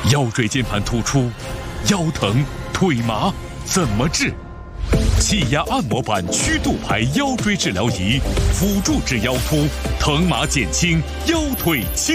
腰椎间盘突出、腰疼、腿麻怎么治？气压按摩板曲度牌腰椎治疗仪，辅助治腰突，疼麻减轻，腰腿轻。